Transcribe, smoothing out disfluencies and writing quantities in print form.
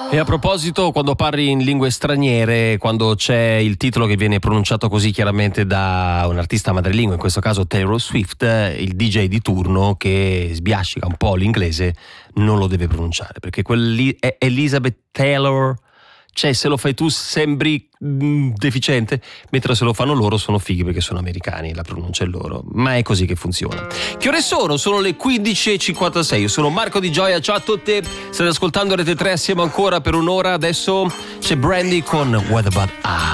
E a proposito, quando parli in lingue straniere, quando c'è il titolo che viene pronunciato così chiaramente da un artista madrelingua, in questo caso Taylor Swift, il DJ di turno che sbiascica un po' l'inglese non lo deve pronunciare, perché quelli è Elizabeth Taylor. Cioè, se lo fai tu sembri deficiente, mentre se lo fanno loro sono fighi perché sono americani, la pronuncia è loro. Ma è così che funziona. Che ore sono? Sono le 15:56. Io sono Marco Di Gioia, ciao a tutti. State ascoltando Rete 3 assieme ancora per un'ora. Adesso c'è Brandy con What About I.